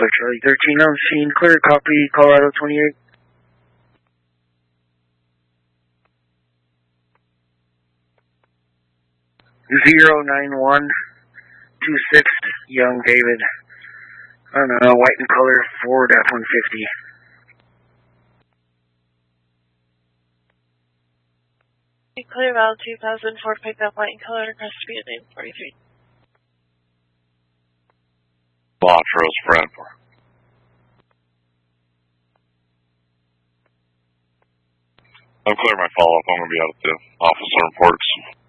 So Charlie 13 on scene, clear, copy, Colorado 28. 09126, Young David. I don't know, white and color, Ford F-150. Clear Val 2004 pickup, white and color, across speed lane 43. Montrose, Brentford. I'm clear my follow-up. I'm going to be out at the office on reports.